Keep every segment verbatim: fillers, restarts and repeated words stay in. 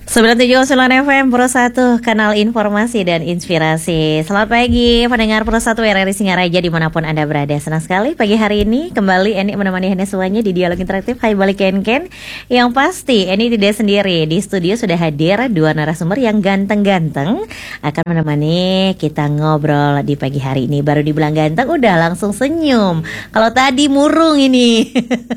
sembilan tujuh sembilan F M Pro satu, kanal informasi dan inspirasi. Selamat pagi pendengar Pro satu R R I Singaraja dimanapun Anda berada. Senang sekali pagi hari ini kembali Eni menemani Anda semuanya di Dialog Interaktif. Hai balik Ken-Ken. Yang pasti Eni tidak sendiri. Di studio sudah hadir dua narasumber yang ganteng-ganteng akan menemani kita ngobrol di pagi hari ini. Baru dibilang ganteng udah langsung senyum. Kalau tadi murung ini.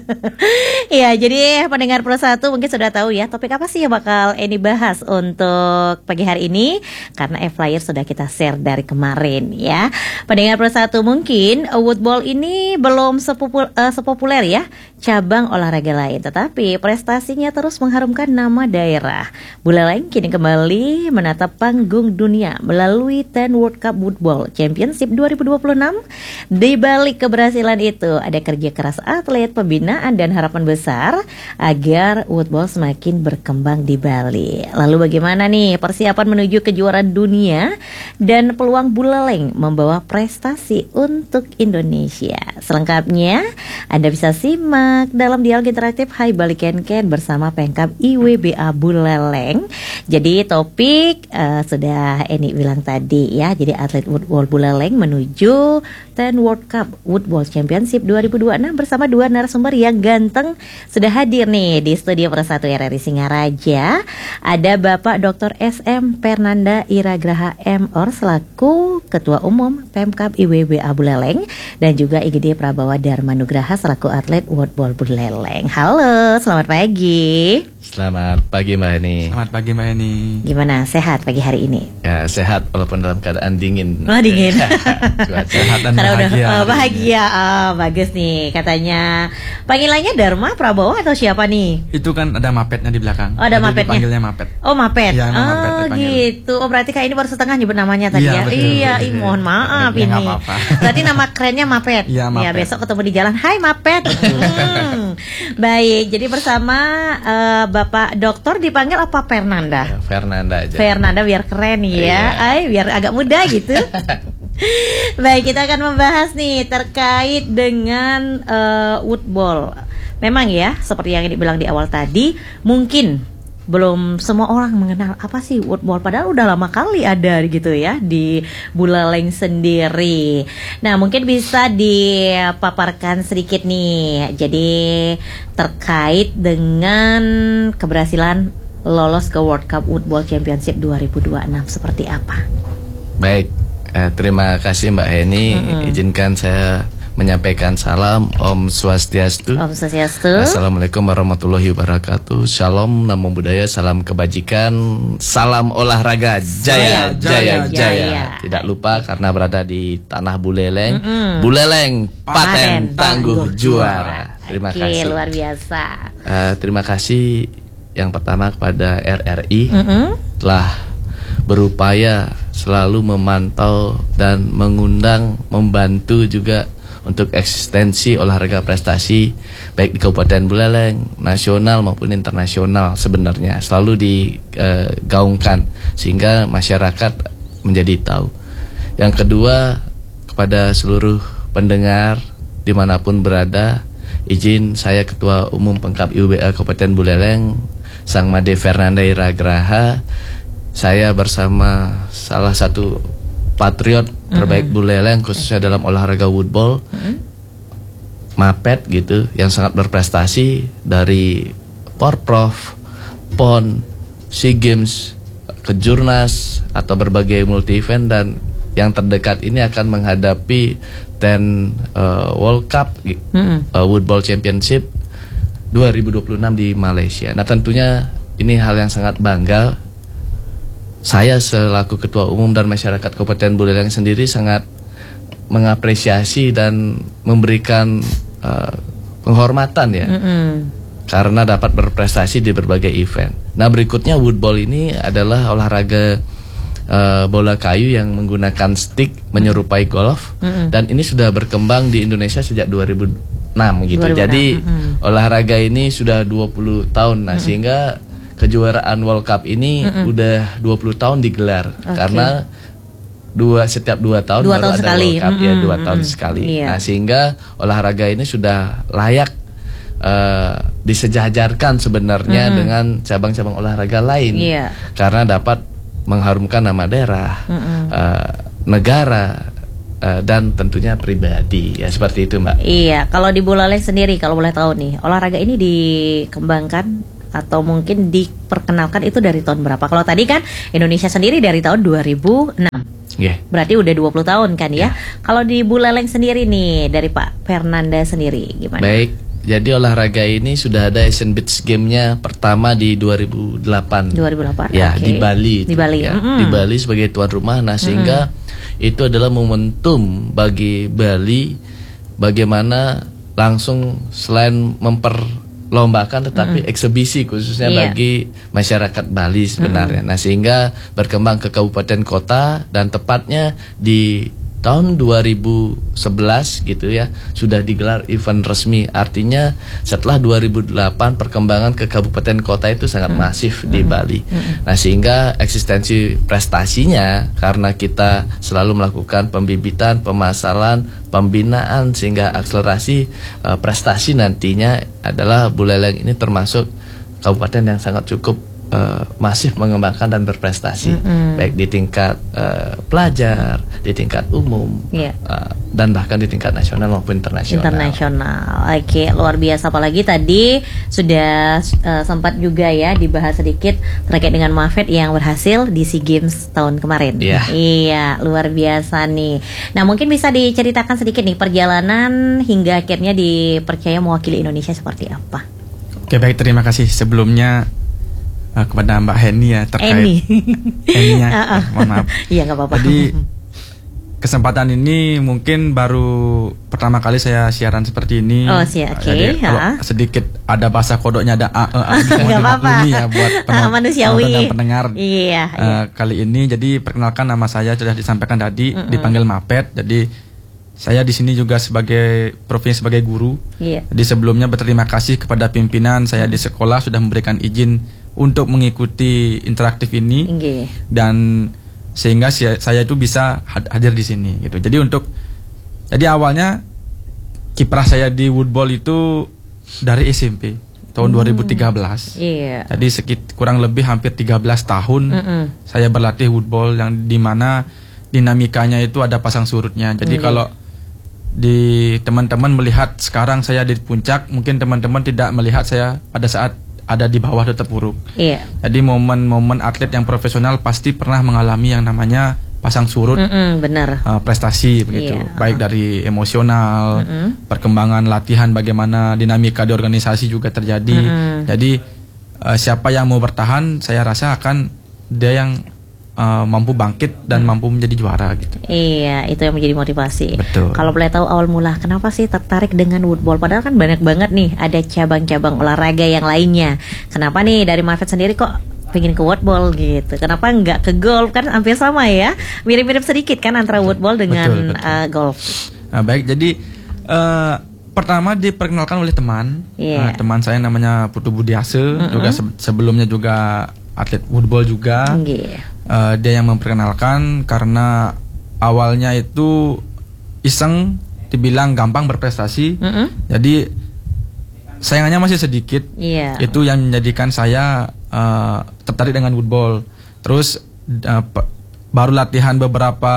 Ya, jadi pendengar Pro satu mungkin sudah tahu ya topik apa sih yang bakal Eni bahas untuk pagi hari ini, karena e-flyer sudah kita share dari kemarin ya. Pendengar Pro satu, mungkin woodball ini belum sepopul, uh, sepopuler ya cabang olahraga lain, tetapi prestasinya terus mengharumkan nama daerah. Buleleng kini kembali menatap panggung dunia melalui ten World Cup Woodball Championship dua ribu dua puluh enam. Di balik keberhasilan itu ada kerja keras atlet, pembinaan dan harapan besar agar woodball semakin berkembang di Bali. Lalu bagaimana nih persiapan menuju kejuaraan dunia dan peluang Buleleng membawa prestasi untuk Indonesia? Selengkapnya Anda bisa simak dalam Dialog Interaktif Hai Balik Ken-Ken bersama Pemkab I W B A Buleleng. Jadi topik uh, sudah Eni bilang tadi ya. Jadi atlet woodball Buleleng menuju ten World Cup Woodball Championship dua ribu dua puluh enam bersama dua narasumber yang ganteng sudah hadir nih di studio Pro satu R R I Singaraja. Ada Bapak Doktor S M Fernanda Iragraha M Or selaku Ketua Umum Pemkab I W B A Buleleng dan juga I G D Prabawa Dharma Nugraha selaku atlet woodball Buleleng. Halo, selamat pagi. Selamat pagi Mbak Eni. Selamat pagi Mbak Eni. Gimana, sehat pagi hari ini? Ya sehat walaupun dalam keadaan dingin. Oh dingin. Sehat dan karena bahagia. Udah, oh, bahagia, oh, bagus nih katanya. Panggilannya Dharma Prabowo atau siapa nih? Itu kan ada mapetnya di belakang. Oh ada Jadi mapetnya. Dipanggilnya mapet. Oh mapet. Ya, oh mapet gitu. Oh berarti Kak ini baru setengah nyebut namanya tadi ya. Ya, betul, iya, betul, ih, mohon maaf ya, ini. gak apa-apa. Berarti nama kerennya Mapet. Iya, Mapet. Ya, besok ketemu di jalan. Hai Mapet. Hmm. Baik, jadi bersama uh, Bapak Doktor dipanggil apa Fernanda? Ya, Fernanda aja. Fernanda biar keren ya. Iya. Ay, biar agak muda gitu. Baik, kita akan membahas nih terkait dengan uh, woodball. Memang ya, seperti yang dibilang di awal tadi, mungkin belum semua orang mengenal apa sih woodball, padahal udah lama kali ada gitu ya di Buleleng sendiri. Nah mungkin bisa dipaparkan sedikit nih, jadi terkait dengan keberhasilan lolos ke World Cup Woodball Championship dua ribu dua puluh enam seperti apa? Baik, eh, terima kasih Mbak Eni. Mm-hmm. Izinkan saya menyampaikan salam Om Swastiastu. Om Swastiastu. Assalamualaikum warahmatullahi wabarakatuh. Shalom, namo buddhaya, salam kebajikan, salam olahraga, jaya, jaya, jaya, jaya. jaya. Tidak lupa karena berada di tanah Buleleng, mm-hmm. Buleleng paten tangguh juara. Terima Oke, kasih. Luar biasa. Uh, terima kasih yang pertama kepada R R I mm-hmm. telah berupaya selalu memantau dan mengundang, membantu juga untuk eksistensi olahraga prestasi baik di Kabupaten Buleleng, nasional maupun internasional sebenarnya selalu digaungkan sehingga masyarakat menjadi tahu. Yang kedua, kepada seluruh pendengar dimanapun berada, izin saya Ketua Umum Pemkab I W B A Kabupaten Buleleng, Sang Made Fernanda Iragraha, saya bersama salah satu patriot terbaik mm-hmm. Buleleng khususnya dalam olahraga woodball, mm-hmm. Mapet gitu, yang sangat berprestasi dari Porprov, P O N, SEA Games, Kejurnas atau berbagai multi event, dan yang terdekat ini akan menghadapi ten uh, World Cup mm-hmm. uh, Woodball Championship dua ribu dua puluh enam di Malaysia. Nah tentunya ini hal yang sangat bangga. Saya selaku Ketua Umum dan masyarakat Kabupaten Buleleng sendiri sangat mengapresiasi dan memberikan uh, penghormatan ya, mm-hmm. karena dapat berprestasi di berbagai event. Nah berikutnya woodball ini adalah olahraga uh, bola kayu yang menggunakan stick menyerupai golf, mm-hmm. dan ini sudah berkembang di Indonesia sejak dua ribu enam gitu. dua ribu enam, Jadi mm-hmm. olahraga ini sudah dua puluh tahun. Nah mm-hmm. sehingga kejuaraan World Cup ini mm-hmm. udah dua puluh tahun digelar, okay. karena dua setiap dua tahun dua baru tahun ada sekali. World Cup, mm-hmm. ya dua tahun mm-hmm. sekali. Iya. Nah sehingga olahraga ini sudah layak uh, disejajarkan sebenarnya Mm-mm. dengan cabang-cabang olahraga lain, Iya. karena dapat mengharumkan nama daerah, uh, negara, uh, dan tentunya pribadi, ya seperti itu Mbak. Iya, kalau di Buleleng sendiri kalau boleh tahu nih, olahraga ini dikembangkan atau mungkin diperkenalkan itu dari tahun berapa? Kalau tadi kan Indonesia sendiri dari tahun dua ribu enam. Yeah. Berarti udah dua puluh tahun kan ya. Yeah. Kalau di Buleleng sendiri nih dari Pak Fernanda sendiri gimana? Baik. Jadi olahraga ini sudah ada Asian Beach Games-nya pertama di dua ribu delapan. dua ribu delapan. Ya, okay. di Bali. Di Bali. Ya, mm-hmm. di Bali sebagai tuan rumah. Nah, sehingga mm-hmm. itu adalah momentum bagi Bali bagaimana langsung selain memperlombakan tetapi mm-hmm. eksebisi khususnya yeah. bagi masyarakat Bali sebenarnya. Mm-hmm. Nah, sehingga berkembang ke kabupaten kota dan tepatnya di tahun dua ribu sebelas gitu ya sudah digelar event resmi. Artinya setelah dua ribu delapan perkembangan ke kabupaten kota itu sangat hmm. masif di Bali. Hmm. Nah, sehingga eksistensi prestasinya karena kita selalu melakukan pembibitan, pemasaran, pembinaan sehingga akselerasi uh, prestasi nantinya adalah Buleleng ini termasuk kabupaten yang sangat cukup Uh, masih mengembangkan dan berprestasi, mm-hmm. baik di tingkat uh, pelajar, di tingkat umum, yeah. uh, dan bahkan di tingkat nasional maupun internasional. Internasional, oke, okay, luar biasa. Apalagi tadi sudah uh, sempat juga ya dibahas sedikit terkait dengan Mafed yang berhasil di SEA Games tahun kemarin. Yeah. Iya, luar biasa nih. Nah, mungkin bisa diceritakan sedikit nih perjalanan hingga akhirnya dipercaya mewakili Indonesia seperti apa? Oke, baik, terima kasih sebelumnya Uh, kepada Mbak Heni ya terkait Eni, Eni ya, uh, uh. mohon maaf. Iya nggak apa-apa. Jadi kesempatan ini mungkin baru pertama kali saya siaran seperti ini. Oh sih, oke. Okay. Jadi kalau sedikit ada bahasa kodoknya ada a, e, a, nggak apa-apa. Ya buat penonton, manusiawi penonton dan pendengar. Iya. Uh, iya. Kali ini jadi perkenalkan nama saya sudah disampaikan tadi, Mm-mm. dipanggil Mapet. Jadi saya di sini juga sebagai profesi sebagai guru. Iya. Jadi sebelumnya berterima kasih kepada pimpinan saya di sekolah sudah memberikan izin untuk mengikuti interaktif ini, okay. dan sehingga saya, saya itu bisa hadir di sini gitu. Jadi untuk jadi awalnya kiprah saya di woodball itu dari S M P tahun hmm. dua ribu tiga belas. Yeah. Jadi sekit kurang lebih hampir tiga belas tahun Mm-mm. saya berlatih woodball yang dimana dinamikanya itu ada pasang surutnya. Jadi mm. kalau di teman-teman melihat sekarang saya di puncak, mungkin teman-teman tidak melihat saya pada saat ada di bawah tetap buruk. Iya. Jadi momen-momen atlet yang profesional pasti pernah mengalami yang namanya pasang surut, Mm-mm, benar. Uh, prestasi begitu, iya. baik dari emosional, Mm-mm. perkembangan latihan, bagaimana dinamika di organisasi juga terjadi. Mm-mm. Jadi uh, siapa yang mau bertahan, saya rasa akan dia yang uh, mampu bangkit dan mampu menjadi juara gitu. Iya, itu yang menjadi motivasi. Betul. Kalau boleh tahu awal mula kenapa sih tertarik dengan woodball? Padahal kan banyak banget nih ada cabang-cabang olahraga yang lainnya. Kenapa nih dari Mafed sendiri kok pengen ke woodball gitu? Kenapa nggak ke golf? Kan hampir sama ya, mirip-mirip sedikit kan antara woodball dengan betul, betul. Uh, golf. Nah, baik, jadi uh, pertama diperkenalkan oleh teman, yeah. uh, teman saya namanya Putu Budiase, mm-hmm. juga se- sebelumnya juga atlet woodball juga. Yeah. Uh, dia yang memperkenalkan karena awalnya itu iseng, dibilang gampang berprestasi, mm-hmm. jadi sayangannya masih sedikit. Yeah. Itu yang menjadikan saya uh, tertarik dengan woodball. Terus uh, p- baru latihan beberapa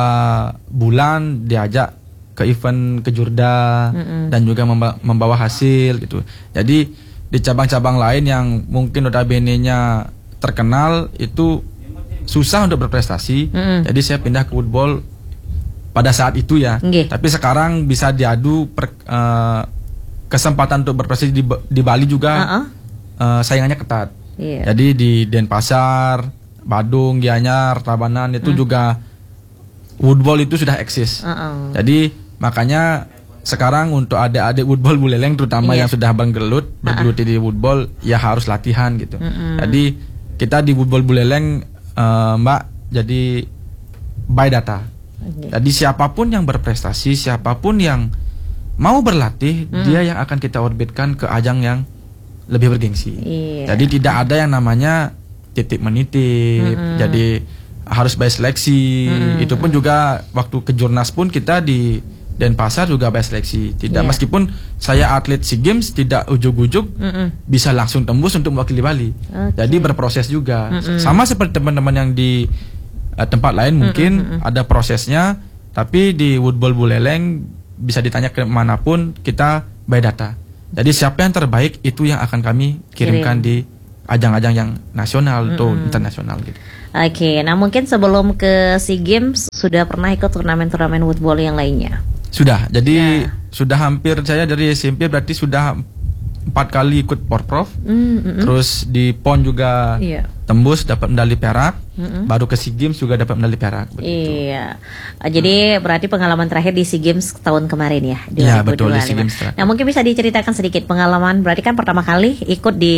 bulan diajak ke event ke Jurda, mm-hmm. dan juga memba- membawa hasil gitu. Jadi di cabang-cabang lain yang mungkin notabene-nya terkenal itu susah untuk berprestasi, mm-hmm. jadi saya pindah ke woodball pada saat itu ya. Okay. Tapi sekarang bisa diadu per, uh, kesempatan untuk berprestasi di, di Bali juga, uh-uh. uh, saingannya ketat. Yeah. Jadi di Denpasar, Badung, Gianyar, Tabanan itu mm. juga woodball itu sudah eksis. Uh-uh. Jadi makanya sekarang untuk adik-adik woodball Buleleng terutama yeah. yang sudah bergelut bergeluti uh-uh. di woodball ya harus latihan gitu. Mm-hmm. Jadi kita di woodball Buleleng, Uh, Mbak, jadi by data. Okay. Jadi siapapun yang berprestasi, siapapun yang mau berlatih, hmm. dia yang akan kita orbitkan ke ajang yang lebih bergengsi. Yeah. Jadi tidak ada yang namanya titip menitip. Hmm. Jadi harus by seleksi. Hmm. Itu pun juga waktu ke Jurnas pun kita di Denpasar juga bayar seleksi. Tidak, yeah. Meskipun saya atlet SEA Games tidak ujuk-ujuk mm-mm. bisa langsung tembus untuk mewakili Bali. Okay. Jadi berproses juga. Mm-mm. Sama seperti teman-teman yang di uh, tempat lain mungkin mm-mm. ada prosesnya, tapi di Woodball Buleleng bisa ditanya ke manapun kita by data. Jadi siapa yang terbaik itu yang akan kami kirimkan Kirim. di ajang-ajang yang nasional mm-hmm. atau internasional gitu. Oke, okay, nah mungkin sebelum ke SEA Games sudah pernah ikut turnamen-turnamen woodball yang lainnya? Sudah, jadi yeah. sudah hampir saya dari S M P berarti sudah empat kali ikut Porprov, mm-hmm. terus di P O N juga yeah. tembus dapat medali perak, mm-hmm. baru ke SEA Games juga dapat medali perak. Begitu. Iya, jadi hmm. berarti pengalaman terakhir di SEA Games tahun kemarin ya? Iya betul di SEA Games. Nah mungkin bisa diceritakan sedikit pengalaman, berarti kan pertama kali ikut di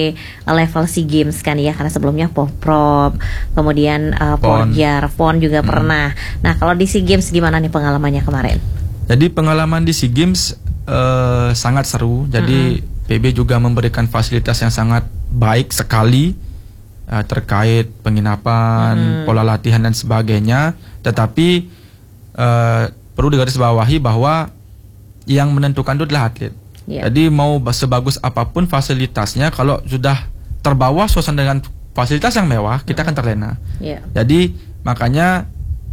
level SEA Games kan ya, karena sebelumnya Porprov, kemudian uh, Porjar, P O N juga hmm. pernah. Nah kalau di SEA Games gimana nih pengalamannya kemarin? Jadi pengalaman di SEA Games uh, sangat seru, jadi hmm. P B juga memberikan fasilitas yang sangat baik sekali uh, terkait penginapan, hmm. pola latihan dan sebagainya. Tetapi uh, perlu digarisbawahi bahwa yang menentukan itu adalah atlet. Yeah. Jadi mau sebagus apapun fasilitasnya, kalau sudah terbawa suasana dengan fasilitas yang mewah, kita hmm. akan terlena. Yeah. Jadi makanya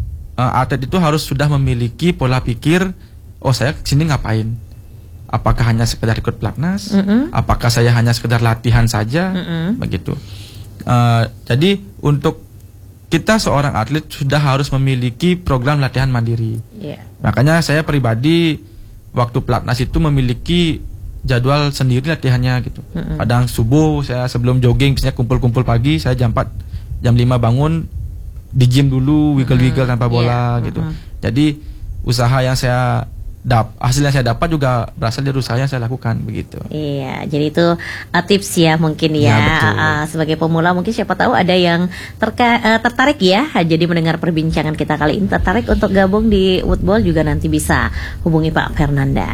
uh, atlet itu harus sudah memiliki pola pikir, oh saya kesini ngapain? Apakah hanya sekedar ikut pelatnas? Mm-hmm. Apakah saya hanya sekedar latihan saja? Mm-hmm. Begitu. Uh, jadi untuk kita seorang atlet sudah harus memiliki program latihan mandiri. Yeah. Makanya saya pribadi waktu pelatnas itu memiliki jadwal sendiri latihannya gitu. Mm-hmm. Kadang subuh saya sebelum jogging misalnya kumpul-kumpul pagi, saya jam empat, jam lima bangun di gym dulu, wiggle-wiggle mm-hmm. tanpa bola yeah. gitu. Mm-hmm. Jadi usaha yang saya Dap, hasil yang saya dapat juga berasal dari usaha yang saya lakukan begitu. Iya, jadi itu uh, tips ya mungkin ya, ya uh, sebagai pemula mungkin siapa tahu ada yang terka, uh, tertarik ya, jadi mendengar perbincangan kita kali ini tertarik untuk gabung di woodball juga nanti bisa hubungi Pak Fernanda.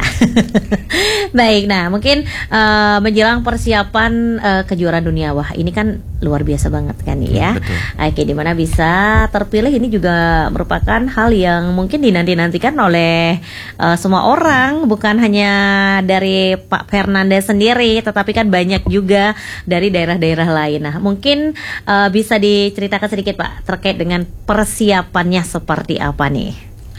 Baik, nah mungkin uh, menjelang persiapan uh, kejuaraan dunia, wah ini kan luar biasa banget kan ya. Betul. Oke, dimana bisa terpilih ini juga merupakan hal yang mungkin dinanti-nantikan oleh uh, semua orang, bukan hanya dari Pak Fernanda sendiri, tetapi kan banyak juga dari daerah-daerah lain. Nah, mungkin uh, bisa diceritakan sedikit Pak terkait dengan persiapannya seperti apa nih?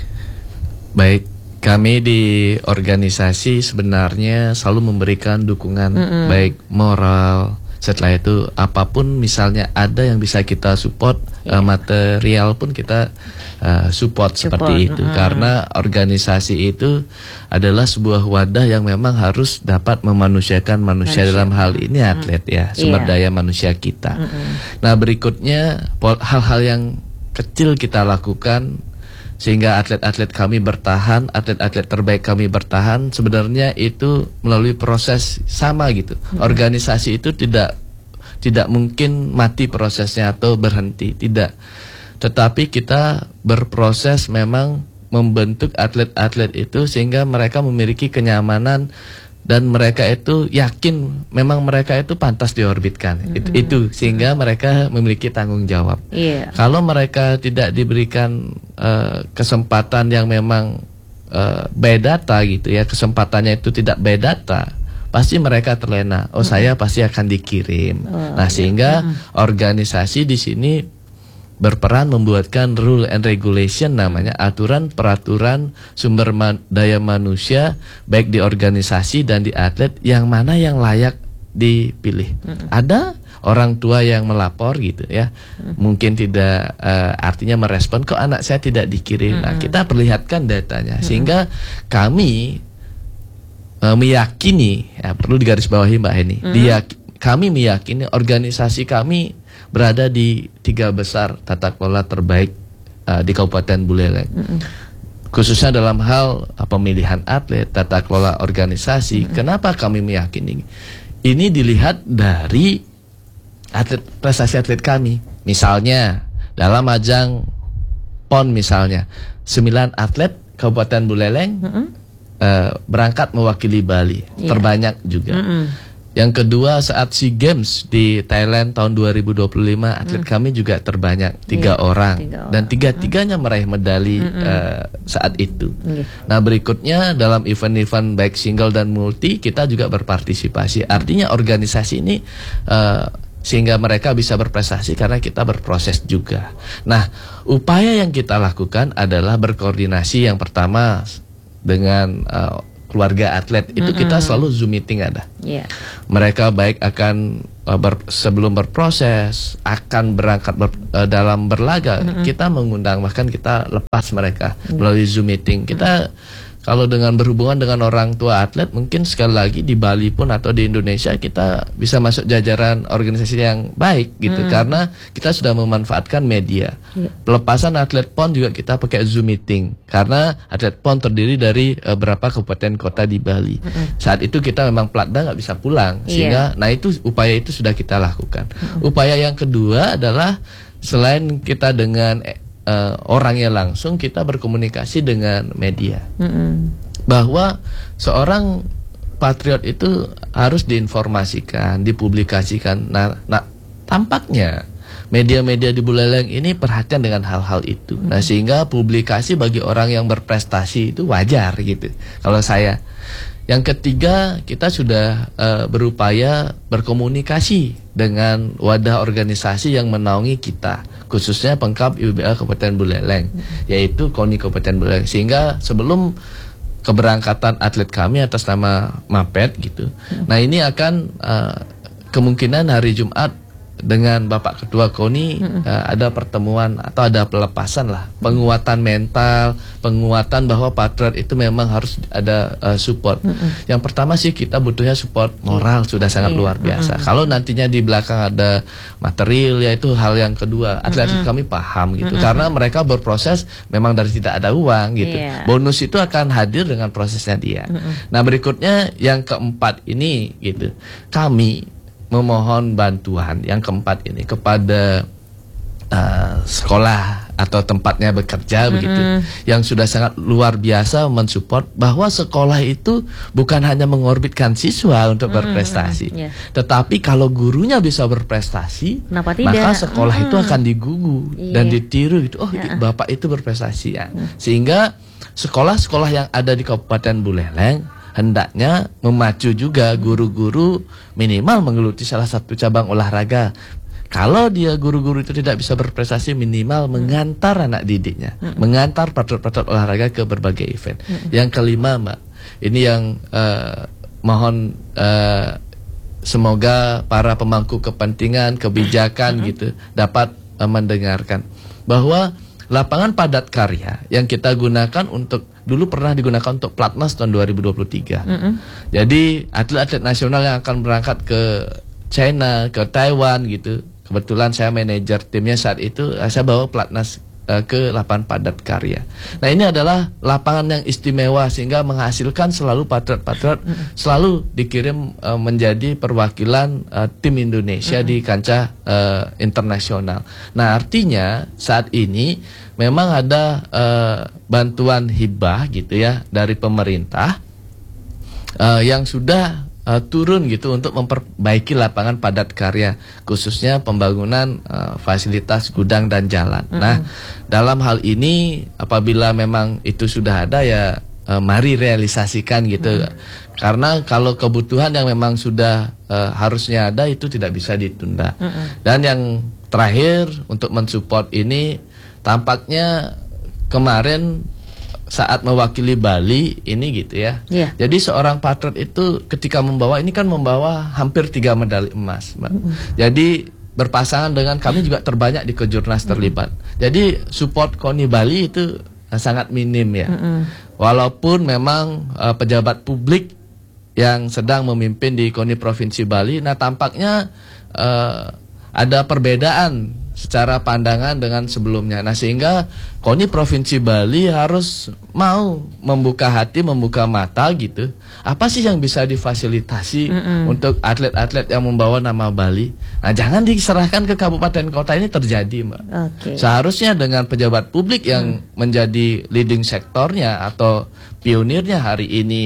Baik, kami di organisasi sebenarnya selalu memberikan dukungan mm-hmm. baik moral. Setelah itu apapun misalnya ada yang bisa kita support, yeah. uh, material pun kita uh, support, support seperti itu. Mm. Karena organisasi itu adalah sebuah wadah yang memang harus dapat memanusiakan manusia, manusia. Dalam hal ini atlet mm. ya, sumber yeah. daya manusia kita. Mm-hmm. Nah berikutnya hal-hal yang kecil kita lakukan sehingga atlet-atlet kami bertahan, atlet-atlet terbaik kami bertahan, sebenarnya itu melalui proses sama gitu. Hmm. Organisasi itu tidak tidak mungkin mati prosesnya atau berhenti, tidak. Tetapi kita berproses memang membentuk atlet-atlet itu sehingga mereka memiliki kenyamanan dan mereka itu yakin memang mereka itu pantas diorbitkan. Mm-hmm. Itu, itu sehingga mereka memiliki tanggung jawab. Yeah. Kalau mereka tidak diberikan uh, kesempatan yang memang uh, by data gitu ya, kesempatannya itu tidak by data, pasti mereka terlena. Oh, mm-hmm. saya pasti akan dikirim. Oh, nah, sehingga mm-hmm. organisasi di sini berperan membuatkan rule and regulation, namanya aturan peraturan sumber man, daya manusia baik di organisasi dan di atlet yang mana yang layak dipilih. Mm-hmm. Ada orang tua yang melapor gitu ya, mm-hmm. mungkin tidak uh, artinya merespon kok anak saya tidak dikirim. Mm-hmm. Nah, kita perlihatkan datanya mm-hmm. sehingga kami uh, meyakini, ya, perlu digarisbawahi Mbak Heni, mm-hmm. dia kami meyakini organisasi kami berada di tiga besar tata kelola terbaik uh, di Kabupaten Buleleng. Mm-hmm. Khususnya dalam hal uh, pemilihan atlet, tata kelola organisasi. Mm-hmm. Kenapa kami meyakini? Ini dilihat dari atlet, prestasi atlet kami. Misalnya dalam ajang P O N misalnya, sembilan atlet Kabupaten Buleleng mm-hmm. uh, berangkat mewakili Bali, yeah. terbanyak juga. Mm-hmm. Yang kedua, saat SEA Games di Thailand tahun dua ribu dua puluh lima, atlet hmm. kami juga terbanyak, tiga, yeah, orang. tiga orang dan tiga-tiganya hmm. meraih medali hmm. uh, saat itu. Hmm. Nah, berikutnya dalam event-event baik single dan multi kita juga berpartisipasi. Artinya organisasi ini uh, sehingga mereka bisa berprestasi karena kita berproses juga. Nah, upaya yang kita lakukan adalah berkoordinasi yang pertama dengan uh, keluarga atlet itu, mm-hmm. kita selalu Zoom meeting ada. Yeah. Mereka baik akan uh, ber, sebelum berproses, akan berangkat ber, uh, dalam berlaga, mm-hmm. kita mengundang, bahkan kita lepas mereka mm-hmm. melalui Zoom meeting. Kita mm-hmm. kalau dengan berhubungan dengan orang tua atlet, mungkin sekali lagi di Bali pun atau di Indonesia kita bisa masuk jajaran organisasi yang baik gitu, mm-hmm. karena kita sudah memanfaatkan media. Yeah. Pelepasan atlet P O N juga kita pakai Zoom meeting karena atlet P O N terdiri dari uh, berapa kabupaten kota di Bali. Mm-hmm. Saat itu kita memang platda nggak bisa pulang, sehingga yeah. nah itu upaya itu sudah kita lakukan. Mm-hmm. Upaya yang kedua adalah selain kita dengan Uh, orangnya langsung, kita berkomunikasi dengan media, mm-hmm. bahwa seorang patriot itu harus diinformasikan, dipublikasikan. Nah, nah tampaknya media-media di Buleleng ini perhatian dengan hal-hal itu. Mm-hmm. Nah, sehingga publikasi bagi orang yang berprestasi itu wajar gitu. Kalau saya, yang ketiga, kita sudah uh, berupaya berkomunikasi dengan wadah organisasi yang menaungi kita, khususnya Pengkap I B B A Kabupaten Buleleng, yaitu KONI Kabupaten Buleleng. Sehingga sebelum keberangkatan atlet kami atas nama Mapet gitu, nah ini akan uh, kemungkinan hari Jumat dengan Bapak Ketua KONI mm-hmm. uh, ada pertemuan atau ada pelepasan lah, penguatan mental, penguatan bahwa patriot itu memang harus ada uh, support. Mm-hmm. Yang pertama sih kita butuhnya support moral, yeah. sudah sangat yeah. luar biasa. Mm-hmm. Kalau nantinya di belakang ada material, ya itu hal yang kedua. Atlet mm-hmm. kami paham gitu, mm-hmm. karena mereka berproses memang dari tidak ada uang gitu. Yeah. Bonus itu akan hadir dengan prosesnya dia. Mm-hmm. Nah, berikutnya yang keempat ini gitu, kami memohon bantuan yang keempat ini kepada uh, sekolah atau tempatnya bekerja, mm-hmm. begitu, yang sudah sangat luar biasa mensupport bahwa sekolah itu bukan hanya mengorbitkan siswa untuk mm-hmm. berprestasi, yeah. tetapi kalau gurunya bisa berprestasi, maka sekolah mm-hmm. itu akan digugu yeah. dan ditiru gitu. Oh, yeah. bapak itu berprestasi ya, mm. sehingga sekolah-sekolah yang ada di Kabupaten Buleleng hendaknya memacu juga guru-guru minimal menggeluti salah satu cabang olahraga. Kalau dia guru-guru itu tidak bisa berprestasi, minimal mengantar anak didiknya, hmm. mengantar patriot-patriot olahraga ke berbagai event. Hmm. Yang kelima, Mbak, ini yang uh, mohon uh, semoga para pemangku kepentingan, kebijakan hmm. gitu dapat uh, mendengarkan bahwa lapangan padat karya yang kita gunakan untuk, dulu pernah digunakan untuk Platnas tahun dua ribu dua puluh tiga. Mm-hmm. Jadi atlet-atlet nasional yang akan berangkat ke China, ke Taiwan gitu. Kebetulan saya manajer timnya saat itu, saya bawa Platnas uh, ke lapangan padat karya. Nah, ini adalah lapangan yang istimewa sehingga menghasilkan selalu patriot-patriot mm-hmm. selalu dikirim uh, menjadi perwakilan uh, tim Indonesia mm-hmm. di kancah uh, internasional. Nah, artinya saat ini memang ada uh, bantuan hibah gitu ya dari pemerintah uh, yang sudah uh, turun gitu untuk memperbaiki lapangan padat karya, khususnya pembangunan uh, fasilitas gudang dan jalan. Mm-hmm. Nah, dalam hal ini apabila memang itu sudah ada, ya uh, mari realisasikan gitu. Mm-hmm. Karena kalau kebutuhan yang memang sudah uh, harusnya ada itu tidak bisa ditunda. Mm-hmm. Dan yang terakhir untuk mensupport ini, tampaknya kemarin saat mewakili Bali ini gitu ya. Yeah. Jadi seorang patriot itu ketika membawa, ini kan membawa hampir tiga medali emas, Mbak. Mm-hmm. Jadi berpasangan dengan kami juga terbanyak di Kejurnas terlibat. Mm-hmm. Jadi support KONI Bali itu sangat minim ya. Mm-hmm. Walaupun memang uh, pejabat publik yang sedang memimpin di KONI Provinsi Bali, nah tampaknya uh, ada perbedaan secara pandangan dengan sebelumnya. Nah, sehingga KONI Provinsi Bali harus mau membuka hati, membuka mata gitu. Apa sih yang bisa difasilitasi mm-mm. untuk atlet-atlet yang membawa nama Bali? Nah, jangan diserahkan ke kabupaten kota, ini terjadi, Mbak. Okay. Seharusnya dengan pejabat publik yang mm. menjadi leading sektornya atau pionirnya hari ini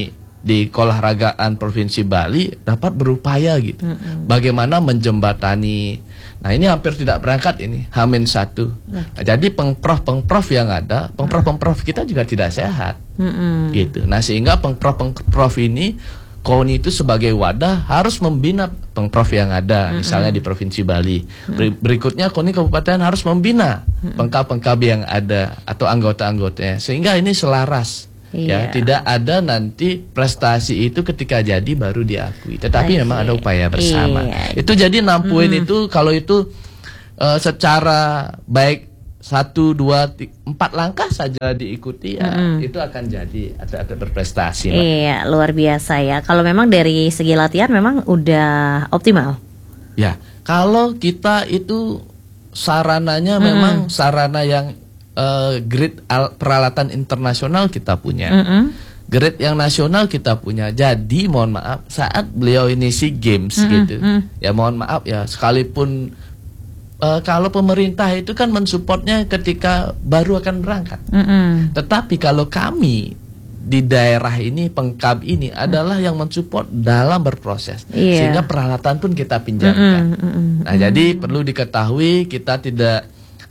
di keolahragaan Provinsi Bali dapat berupaya gitu. Mm-hmm. Bagaimana menjembatani. Nah ini hampir tidak berangkat ini, Hamin satu. Nah, jadi pengprof-pengprof yang ada, pengprof-pengprof kita juga tidak sehat. Mm-hmm. Gitu. Nah sehingga pengprof-pengprof ini KONI itu sebagai wadah harus membina pengprof yang ada, mm-hmm. misalnya di Provinsi Bali. Mm-hmm. Berikutnya KONI Kabupaten harus membina mm-hmm. pengkap-pengkap yang ada atau anggota-anggotanya, sehingga ini selaras. Iya. Ya, tidak ada nanti prestasi itu ketika jadi baru diakui, tetapi okay. memang ada upaya bersama. Iya. Itu jadi enam poin mm-hmm. itu kalau itu uh, secara baik satu, dua, tiga, empat langkah saja diikuti ya mm. itu akan jadi atlet berprestasi. Iya, luar biasa ya. Kalau memang dari segi latihan memang udah optimal. Ya, kalau kita itu sarananya mm. memang sarana yang uh, grade peralatan internasional kita punya. Mm-hmm. Grade yang nasional kita punya. Jadi mohon maaf saat beliau ini SEA Games mm-hmm. gitu. Mm-hmm. Ya mohon maaf ya sekalipun Uh, kalau pemerintah itu kan mensupportnya ketika baru akan berangkat. Mm-hmm. Tetapi kalau kami di daerah ini, pengkab ini adalah yang mensupport dalam berproses. Yeah. Sehingga peralatan pun kita pinjamkan. Mm-hmm. Nah jadi perlu diketahui kita tidak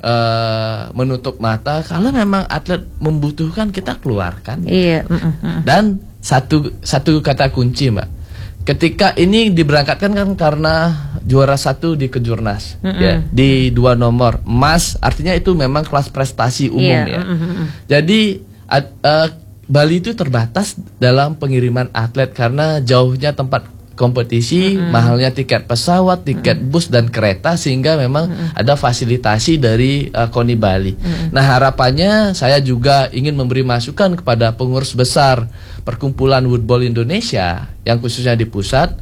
uh, menutup mata. Kalau memang atlet membutuhkan kita keluarkan. Yeah. Mm-hmm. Dan satu, satu kata kunci Mbak. Ketika ini diberangkatkan kan karena juara satu di Kejurnas, mm-hmm. ya di dua nomor emas, artinya itu memang kelas prestasi umum yeah. ya. Mm-hmm. Jadi ad, uh, Bali itu terbatas dalam pengiriman atlet karena jauhnya tempat kompetisi, mm-hmm. mahalnya tiket pesawat, tiket mm-hmm. bus dan kereta, sehingga memang mm-hmm. ada fasilitasi dari uh, KONI Bali. Mm-hmm. Nah harapannya saya juga ingin memberi masukan kepada pengurus besar Perkumpulan Woodball Indonesia yang khususnya di pusat,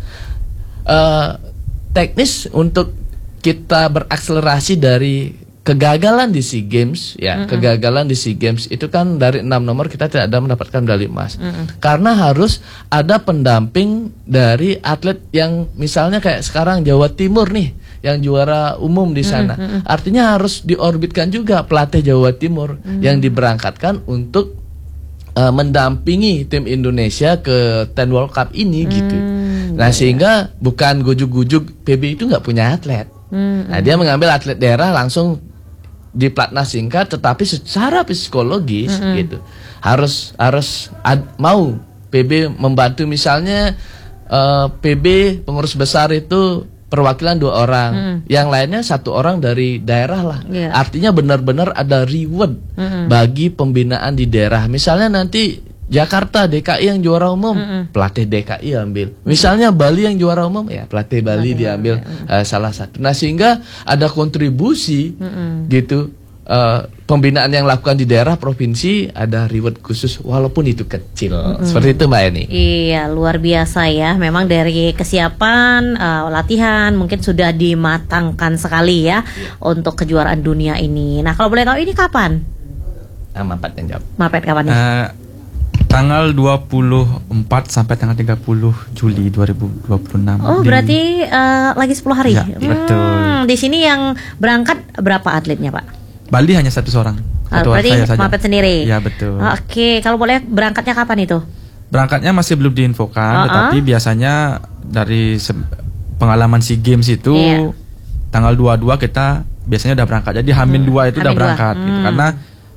uh, teknis untuk kita berakselerasi dari kegagalan di SEA Games ya, mm-hmm. kegagalan di SEA Games itu kan dari enam nomor kita tidak ada mendapatkan medali emas. Mm-hmm. Karena harus ada pendamping dari atlet yang misalnya kayak sekarang Jawa Timur nih yang juara umum di sana. Mm-hmm. Artinya harus diorbitkan juga pelatih Jawa Timur mm-hmm. yang diberangkatkan untuk uh, mendampingi tim Indonesia ke sepuluh World Cup ini mm-hmm. gitu. Nah, sehingga bukan gujuk-gujuk P B itu nggak punya atlet. Mm-hmm. Nah, dia mengambil atlet daerah langsung di platnas singkat, tetapi secara psikologis mm-hmm. gitu harus harus ad, mau P B membantu, misalnya uh, P B pengurus besar itu perwakilan dua orang, mm-hmm. yang lainnya satu orang dari daerah lah. Yeah. Artinya benar-benar ada reward mm-hmm. bagi pembinaan di daerah. Misalnya nanti Jakarta D K I yang juara umum, mm-hmm. pelatih D K I ambil. Misalnya Bali yang juara umum, ya pelatih Bali mm-hmm. diambil mm-hmm. uh, salah satu. Nah, sehingga ada kontribusi mm-hmm. gitu. Uh, pembinaan yang lakukan di daerah provinsi ada reward khusus walaupun itu kecil. Mm-hmm. Seperti itu Mbak Eni. Iya, luar biasa ya. Memang dari kesiapan uh, latihan mungkin sudah dimatangkan sekali ya, yeah. untuk kejuaraan dunia ini. Nah, kalau boleh tahu ini kapan? Ah, Mapet yang jawab. Mapet kapan nih? Uh, Tanggal dua puluh empat sampai tanggal tiga puluh Juli dua ribu dua puluh enam. Oh, di... berarti uh, lagi sepuluh hari. Ya, hmm, betul. Di sini yang berangkat berapa atletnya, Pak? Bali hanya satu seorang. Satu berarti Mapet sendiri. Ya, betul. Oke, okay. Kalau boleh berangkatnya kapan itu? Berangkatnya masih belum diinfokan, uh-uh. tetapi biasanya dari pengalaman SEA Games itu yeah. tanggal dua puluh dua kita biasanya udah berangkat. Jadi Hamin hmm. dua itu Hamin udah berangkat hmm. gitu. Karena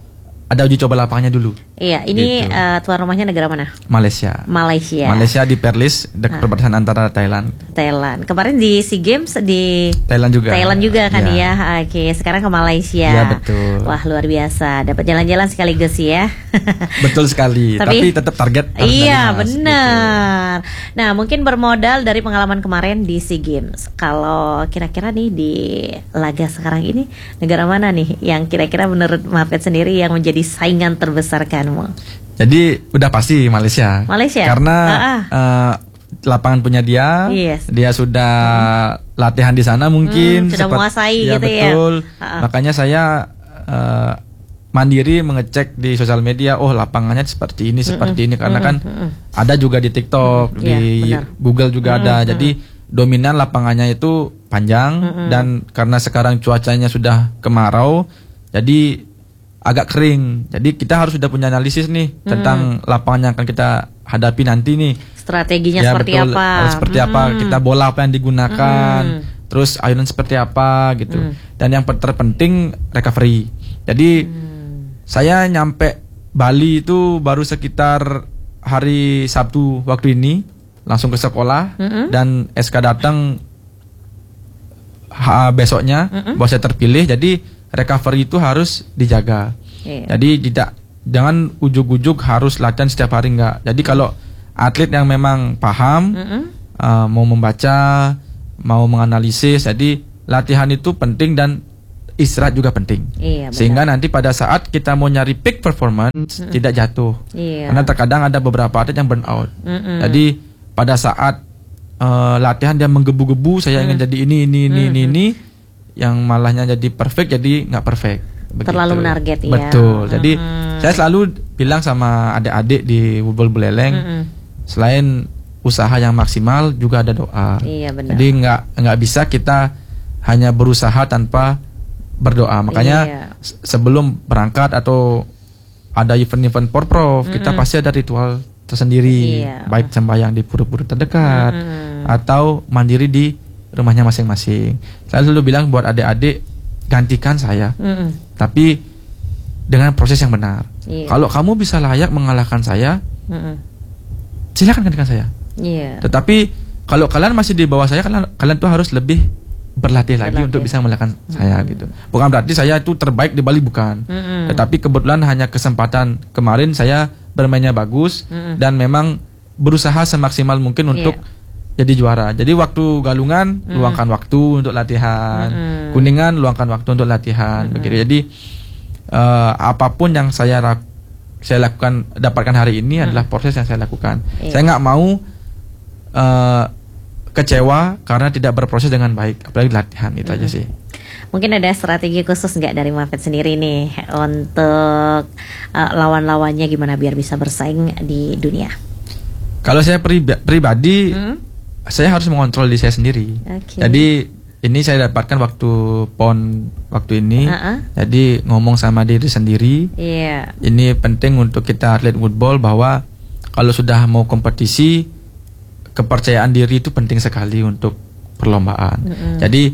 ada uji coba lapangannya dulu. Iya, ini gitu. uh, tuan rumahnya negara mana? Malaysia. Malaysia. Malaysia di Perlis, dekat perbatasan antara Thailand. Thailand. Kemarin di SEA Games di Thailand juga. Thailand juga kan ya. ya. Oke, sekarang ke Malaysia. Iya, betul. Wah, luar biasa. Dapat jalan-jalan sekaligus ya. Betul sekali. Tapi, Tapi tetap target. Iya, benar. Gitu. Nah, mungkin bermodal dari pengalaman kemarin di SEA Games. Kalau kira-kira nih di laga sekarang ini negara mana nih yang kira-kira menurut Mapet sendiri yang menjadi saingan terbesar kamu? Jadi udah pasti Malaysia. Malaysia. Karena uh, lapangan punya dia, yes. dia sudah hmm. latihan di sana mungkin. Hmm, sudah sepet, menguasai ya, gitu betul. ya. Uh-uh. Makanya saya uh, mandiri mengecek di sosial media. Oh, lapangannya seperti ini, seperti mm-mm. ini. Karena mm-mm. kan mm-mm. ada juga di TikTok, mm-mm. di yeah, Google juga mm-mm. ada. Jadi dominan lapangannya itu panjang mm-mm. dan karena sekarang cuacanya sudah kemarau, jadi agak kering. Jadi kita harus sudah punya analisis nih hmm. tentang lapangan yang akan kita hadapi nanti nih. Strateginya ya, seperti betul, apa? Seperti hmm. apa? Kita bola apa yang digunakan, hmm. terus ayunan seperti apa gitu. Hmm. Dan yang terpenting recovery. Jadi hmm. saya nyampe Bali itu baru sekitar hari Sabtu waktu ini, langsung ke sekolah hmm. dan S K datang ha, besoknya hmm. bahwa saya terpilih. Jadi recovery itu harus dijaga. Yeah. Jadi tidak jangan ujuk-ujuk harus latihan setiap hari, enggak. Jadi kalau atlet yang memang paham, mm-hmm. uh, mau membaca, mau menganalisis, jadi latihan itu penting dan istirahat juga penting. Iya, sehingga nanti pada saat kita mau nyari peak performance mm-hmm. tidak jatuh. Iya. Karena terkadang ada beberapa atlet yang burn out. Mm-hmm. Jadi pada saat uh, latihan dia menggebu-gebu, saya mm-hmm. ingin jadi ini ini ini mm-hmm. ini ini, yang malahnya jadi perfect jadi nggak perfect. Begitu. Terlalu menarget ya. Betul. Jadi mm-hmm. saya selalu bilang sama adik-adik di Woodball Buleleng. Mm-hmm. Selain usaha yang maksimal juga ada doa. Iya, benar. Jadi nggak nggak bisa kita hanya berusaha tanpa berdoa. Makanya iya. sebelum berangkat atau ada event-event porprov, mm-hmm. kita pasti ada ritual tersendiri. Iya. Baik sembahyang di pura-pura terdekat mm-hmm. atau mandiri di rumahnya masing-masing. Saya selalu bilang buat adik-adik, gantikan saya, mm-hmm. tapi dengan proses yang benar. Iya. Kalau kamu bisa layak mengalahkan saya, mm-hmm. silakan gantikan saya. Yeah. Tetapi kalau kalian masih di bawah saya, kalian kalian tuh harus lebih berlatih, berlatih. lagi untuk bisa mengalahkan mm-hmm. saya gitu. Bukan berarti saya itu terbaik di Bali, bukan. Mm-hmm. Tetapi kebetulan hanya kesempatan kemarin saya bermainnya bagus mm-hmm. dan memang berusaha semaksimal mungkin untuk yeah. jadi juara. Jadi waktu Galungan mm-hmm. luangkan waktu untuk latihan, mm-hmm. Kuningan luangkan waktu untuk latihan, mm-hmm. begitu. Jadi uh, apapun yang saya lakukan saya lakukan dapatkan hari ini hmm. adalah proses yang saya lakukan. Iya. Saya nggak mau uh, kecewa karena tidak berproses dengan baik, apalagi latihan itu hmm. aja sih. Mungkin ada strategi khusus nggak dari Mafed sendiri nih untuk uh, lawan-lawannya gimana biar bisa bersaing di dunia? Kalau saya priba- pribadi, hmm? saya harus mengontrol diri saya sendiri. Okay. Jadi ini saya dapatkan waktu pon waktu ini, uh-uh. jadi ngomong sama diri sendiri. Yeah. Ini penting untuk kita atlet woodball bahwa kalau sudah mau kompetisi, kepercayaan diri itu penting sekali untuk perlombaan. Mm-hmm. Jadi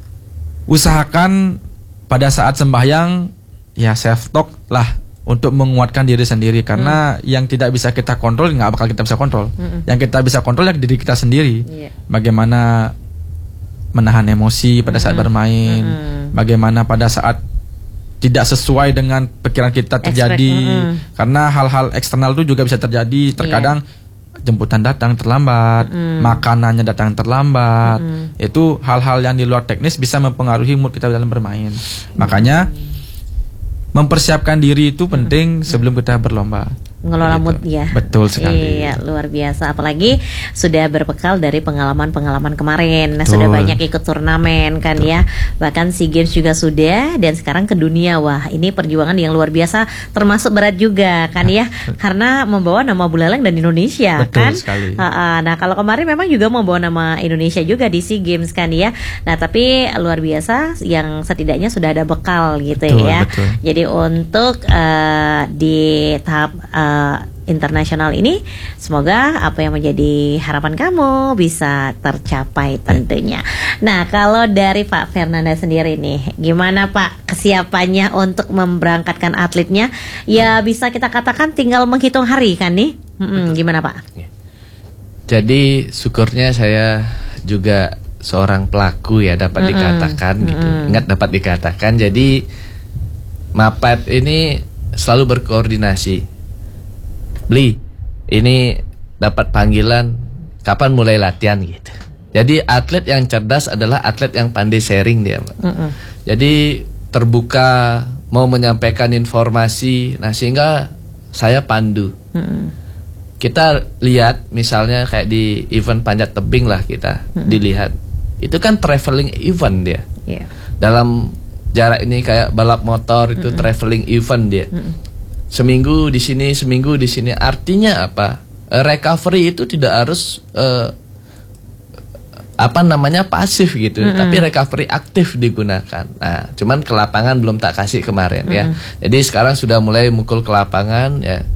usahakan pada saat sembahyang ya self talk lah untuk menguatkan diri sendiri, karena mm. yang tidak bisa kita kontrol nggak bakal kita bisa kontrol. Mm-hmm. Yang kita bisa kontrol ya diri kita sendiri. Yeah. Bagaimana menahan emosi pada saat mm-hmm. bermain, mm-hmm. bagaimana pada saat tidak sesuai dengan pikiran kita terjadi, mm-hmm. karena hal-hal eksternal itu juga bisa terjadi. Terkadang yeah. jemputan datang terlambat, mm-hmm. makanannya datang terlambat, mm-hmm. itu hal-hal yang di luar teknis bisa mempengaruhi mood kita dalam bermain. Mm-hmm. Makanya mempersiapkan diri itu penting mm-hmm. sebelum kita berlomba. Mengelola gitu. Mood ya. Betul sekali. Iya, luar biasa. Apalagi sudah berbekal dari pengalaman-pengalaman kemarin. Betul. Sudah banyak ikut turnamen kan. Betul. Ya. Bahkan SEA Games juga sudah, dan sekarang ke dunia. Wah, ini perjuangan yang luar biasa, termasuk berat juga kan ya. Karena membawa nama Buleleng dan Indonesia. Betul kan. sekali. Nah, kalau kemarin memang juga membawa nama Indonesia juga di SEA Games kan ya. Nah, tapi luar biasa yang setidaknya sudah ada bekal gitu. Betul, ya. Betul. Jadi untuk uh, di tahap uh, internasional ini, semoga apa yang menjadi harapan kamu bisa tercapai tentunya. Nah, kalau dari Pak Fernanda sendiri nih, gimana Pak kesiapannya untuk memberangkatkan atletnya? Ya bisa kita katakan tinggal menghitung hari kan nih? Mm-mm, gimana Pak? Jadi syukurnya saya juga seorang pelaku ya, dapat Mm-mm. dikatakan Mm-mm. gitu. Ingat dapat dikatakan. Jadi Mapet ini selalu berkoordinasi. Beli, ini dapat panggilan kapan mulai latihan gitu. Jadi atlet yang cerdas adalah atlet yang pandai sharing dia. Mm-mm. Jadi terbuka, mau menyampaikan informasi. Nah, sehingga saya pandu. Mm-mm. Kita lihat misalnya kayak di event panjat tebing lah kita Mm-mm. dilihat. Itu kan traveling event dia. Yeah. Dalam jarak ini kayak balap motor itu Mm-mm. traveling event dia. Mm-mm. Seminggu di sini, seminggu di sini. Artinya apa? Uh, recovery itu tidak harus uh, apa namanya pasif gitu, mm-hmm. tapi recovery aktif digunakan. Nah, cuman ke lapangan belum tak kasih kemarin mm-hmm. ya. Jadi sekarang sudah mulai mukul ke lapangan ya.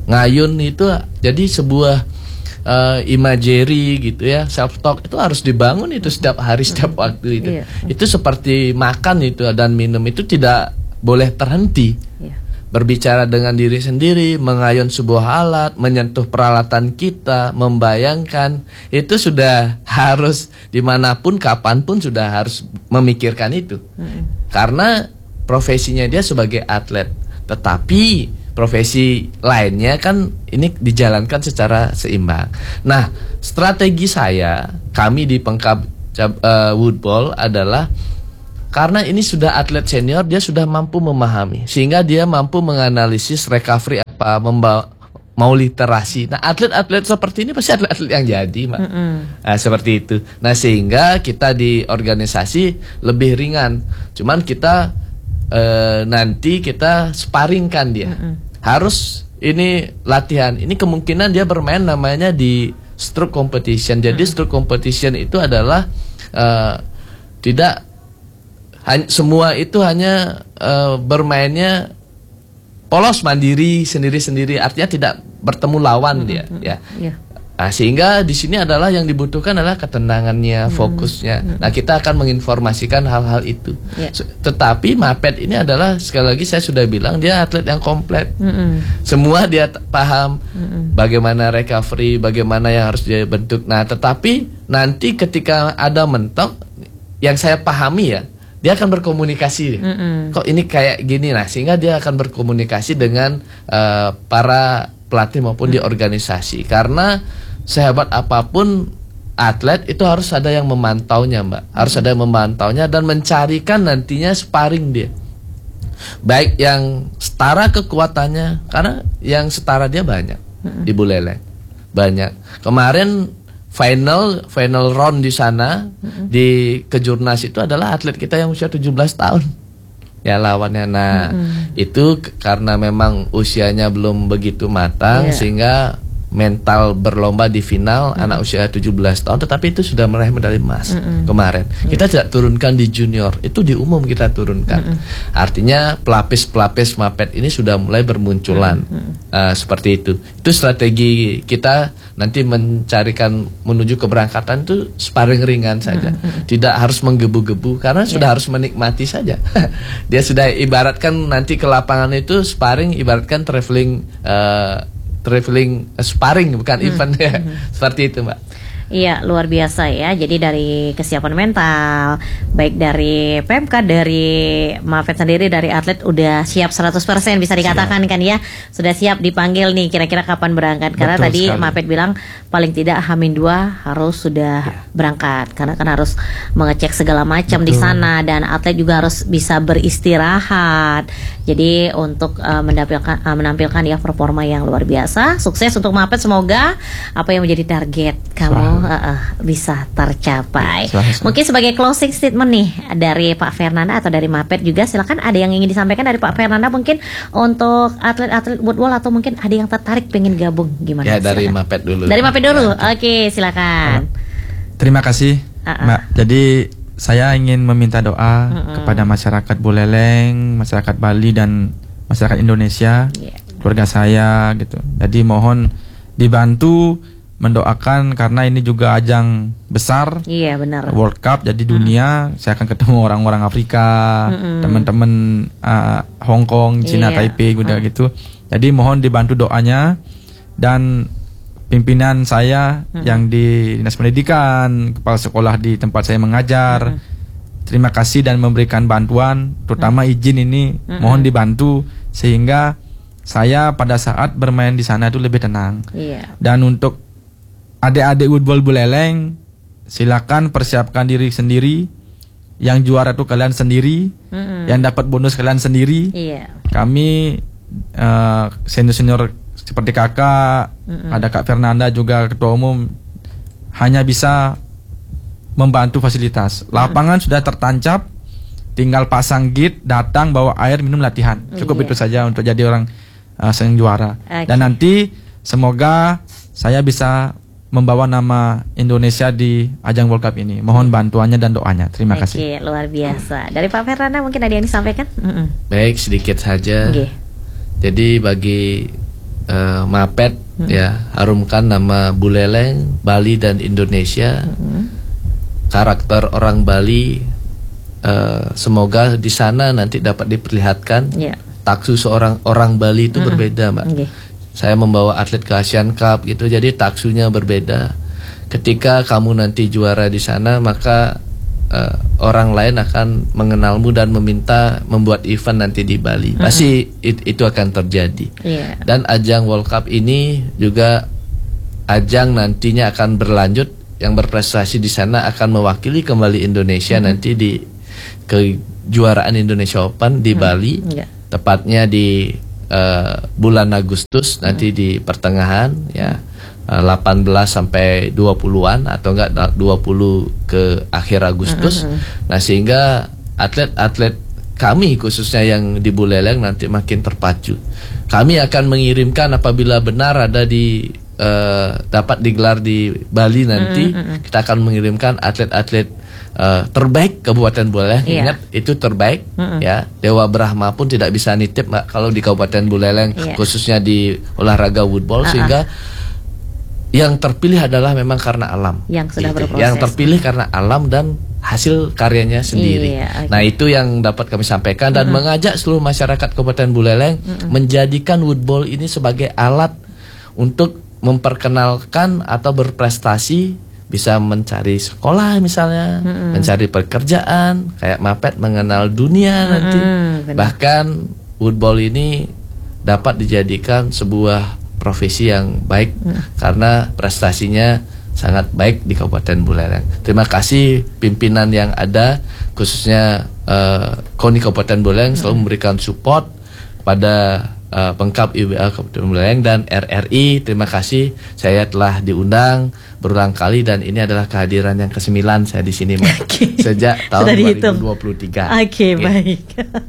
ngayun itu jadi sebuah uh, imagery gitu ya, self talk itu harus dibangun itu setiap hari, setiap waktu itu. Iya. Itu seperti makan itu dan minum itu tidak boleh terhenti. Iya. Berbicara dengan diri sendiri, mengayun sebuah alat, menyentuh peralatan kita, membayangkan, itu sudah harus dimanapun, kapanpun sudah harus memikirkan itu. Mm-hmm. Karena profesinya dia sebagai atlet, tetapi profesi lainnya kan ini dijalankan secara seimbang. Nah, strategi saya, kami di Pengkab uh, Woodball adalah karena ini sudah atlet senior, dia sudah mampu memahami, sehingga dia mampu menganalisis recovery apa, membawa, mau literasi. Nah, atlet-atlet seperti ini pasti atlet-atlet yang jadi, Mbak. Mm-hmm. Nah, seperti itu. Nah, sehingga kita di organisasi lebih ringan. Cuman kita uh, nanti kita sparingkan dia. Mm-hmm. Harus ini latihan. Ini kemungkinan dia bermain namanya di stroke competition. Jadi hmm. stroke competition itu adalah uh, tidak hanya, semua itu hanya uh, bermainnya polos mandiri sendiri-sendiri. Artinya tidak bertemu lawan hmm. dia. Hmm. Ya. Yeah. Nah, sehingga di sini adalah yang dibutuhkan adalah ketenangannya, hmm. fokusnya. Hmm. Nah, kita akan menginformasikan hal-hal itu. Yeah. Tetapi Mapet ini adalah, sekali lagi saya sudah bilang, dia atlet yang komplit. Hmm. Semua dia paham hmm. bagaimana recovery, bagaimana yang harus dia bentuk. Nah, tetapi nanti ketika ada mentok, yang saya pahami ya, dia akan berkomunikasi. Hmm. Kok ini kayak gini? Nah, sehingga dia akan berkomunikasi dengan uh, para pelatih maupun hmm. di organisasi. Karena sehebat apapun atlet itu harus ada yang memantaunya, Mbak. Harus ada yang memantaunya dan mencarikan nantinya sparring dia. Baik yang setara kekuatannya, karena yang setara dia banyak di Buleleng. Banyak. Kemarin final final round di sana di Kejurnas itu adalah atlet kita yang usia tujuh belas tahun. Ya lawannya. Nah, mm-hmm. itu karena memang usianya belum begitu matang, yeah. sehingga mental berlomba di final mm-hmm. anak usia tujuh belas tahun, tetapi itu sudah meraih medali emas mm-hmm. kemarin. Yeah. Kita tidak turunkan di junior, itu di umum kita turunkan. Mm-hmm. Artinya pelapis-pelapis Mapet ini sudah mulai bermunculan. Mm-hmm. uh, seperti itu. Itu strategi kita nanti mencarikan menuju keberangkatan itu sparring ringan saja. Mm-hmm. Tidak harus menggebu-gebu karena yeah. sudah harus menikmati saja. Dia sudah ibaratkan nanti ke lapangan itu sparring, ibaratkan traveling uh, traveling uh, sparring bukan hmm. event ya. Hmm. Seperti itu, Mbak. Iya, luar biasa ya. Jadi dari kesiapan mental, baik dari P M K, dari Mapet sendiri, dari atlet udah siap seratus persen bisa dikatakan siap. Kan ya. Sudah siap dipanggil nih kira-kira kapan berangkat. Karena betul tadi sekali. Mapet bilang paling tidak Hamin dua harus sudah ya. berangkat. Karena kan harus mengecek segala macam di sana dan atlet juga harus bisa beristirahat. Jadi untuk uh, menampilkan uh, menampilkan ya performa yang luar biasa. Sukses untuk Mapet, semoga apa yang menjadi target kamu Uh, uh, bisa tercapai. Selesai. Mungkin sebagai closing statement nih dari Pak Fernanda atau dari Mapet juga, silakan ada yang ingin disampaikan dari Pak Fernanda mungkin untuk atlet-atlet woodball atau mungkin ada yang tertarik pengen gabung gimana? Ya dari silakan. Mapet dulu. Dari Mapet dulu. Ya. Oke, silakan. Terima kasih, uh -uh. Mbak. Jadi saya ingin meminta doa uh -uh. kepada masyarakat Buleleng, masyarakat Bali dan masyarakat Indonesia, yeah. keluarga saya gitu. Jadi mohon dibantu mendoakan karena ini juga ajang besar. Iya benar. World Cup jadi dunia, hmm. saya akan ketemu orang-orang Afrika, hmm. teman-teman uh, Hong Kong, Cina, iya. Taipei juga hmm. gitu. Jadi mohon dibantu doanya dan pimpinan saya hmm. yang di Dinas Pendidikan, kepala sekolah di tempat saya mengajar. Hmm. Terima kasih dan memberikan bantuan, terutama hmm. izin ini hmm. mohon dibantu sehingga saya pada saat bermain di sana itu lebih tenang. Iya. Dan untuk adik-adik woodball Buleleng, silakan persiapkan diri sendiri. Yang juara itu kalian sendiri, mm-hmm. yang dapat bonus kalian sendiri. Iya. Kami uh, senior-senior seperti kakak, mm-hmm. ada Kak Fernanda juga ketua umum, hanya bisa membantu fasilitas. Lapangan mm-hmm. sudah tertancap, tinggal pasang gate, datang bawa air, minum, latihan. Cukup iya. itu saja untuk jadi orang uh, senior juara. Okay. Dan nanti semoga saya bisa membawa nama Indonesia di ajang World Cup ini. Mohon bantuannya dan doanya. Terima Oke, kasih. Oke, luar biasa. Dari Pak Fernanda mungkin ada yang disampaikan? Mm-mm. Baik, sedikit saja. Okay. Jadi bagi uh, Mapet hmm. ya harumkan nama Buleleng, Bali dan Indonesia. Hmm. Karakter orang Bali uh, semoga di sana nanti dapat diperlihatkan. Yeah. Taksu seorang orang Bali itu hmm. berbeda, Mbak. Okay. Saya membawa atlet ke Asian Cup gitu, jadi taksunya berbeda. Ketika kamu nanti juara di sana, maka uh, orang lain akan mengenalmu dan meminta membuat event nanti di Bali. Mm-hmm. Pasti it, itu akan terjadi. Yeah. Dan ajang World Cup ini juga ajang nantinya akan berlanjut. Yang berprestasi di sana akan mewakili kembali Indonesia mm-hmm. nanti di kejuaraan Indonesia Open di mm-hmm. Bali. Yeah. Tepatnya di uh, bulan Agustus mm-hmm. nanti di pertengahan ya. delapan belas sampai dua puluhan atau enggak dua puluh ke akhir Agustus. Mm-hmm. Nah, sehingga atlet-atlet kami khususnya yang di Buleleng nanti makin terpacu. Kami akan mengirimkan apabila benar ada di uh, dapat digelar di Bali nanti, mm-hmm. kita akan mengirimkan atlet-atlet uh, terbaik Kabupaten Buleleng. Yeah. Ingat itu terbaik, mm-hmm. ya. Dewa Brahma pun tidak bisa nitip, Mbak, kalau di Kabupaten Buleleng, yeah. khususnya di olahraga woodball. Uh-uh. Sehingga yang terpilih adalah memang karena alam. Yang sudah berproses. Yang terpilih karena alam dan hasil karyanya sendiri. Iya, okay. Nah, itu yang dapat kami sampaikan dan mm-hmm. mengajak seluruh masyarakat Kabupaten Buleleng mm-hmm. menjadikan woodball ini sebagai alat untuk memperkenalkan atau berprestasi, bisa mencari sekolah misalnya, mm-hmm. mencari pekerjaan, kayak Mapet mengenal dunia mm-hmm. nanti. Benar. Bahkan woodball ini dapat dijadikan sebuah profesi yang baik hmm. karena prestasinya sangat baik di Kabupaten Buleleng. Terima kasih pimpinan yang ada, khususnya uh, KONI Kabupaten Buleleng hmm. selalu memberikan support pada uh, Pengkap I W A Kabupaten Buleleng dan R R I. Terima kasih, saya telah diundang berulang kali dan ini adalah kehadiran yang kesembilan saya di sini, Mbak. Okay. Sejak tahun dua ribu dua puluh tiga. Oke, okay, okay. Baik.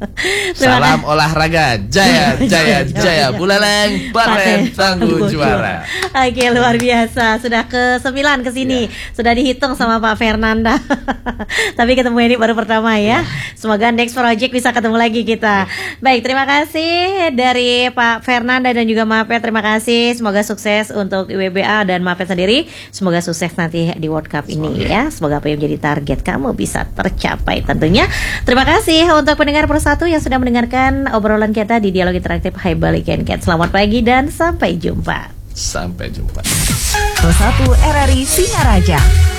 Salam olahraga, jaya, jaya, jaya, Buleleng, Paten, tangguh juara. Oke, okay, luar biasa. Sudah ke sembilan ke sini. Yeah. Sudah dihitung sama Pak Fernanda. Tapi ketemu ini baru pertama ya. Yeah. Semoga next project bisa ketemu lagi kita. Yeah. Baik, terima kasih dari Pak Fernanda dan juga Mapet. Terima kasih. Semoga sukses untuk I W B A dan Mapet sendiri. Semoga sukses nanti di World Cup ini. Semoga. Ya. Semoga apa yang menjadi target kamu bisa tercapai tentunya. Terima kasih untuk pendengar Persatu yang sudah mendengarkan obrolan kita di Dialog Interaktif Hai Bali Kenket. Selamat pagi dan sampai jumpa. Sampai jumpa. Persatu R R I Singaraja.